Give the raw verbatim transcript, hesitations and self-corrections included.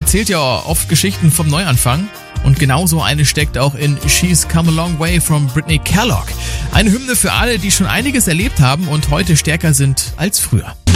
erzählt ja oft Geschichten vom Neuanfang. Und genauso eine steckt auch in She's Come a Long Way von Brittany Kellogg. Eine Hymne für alle, die schon einiges erlebt haben und heute stärker sind als früher.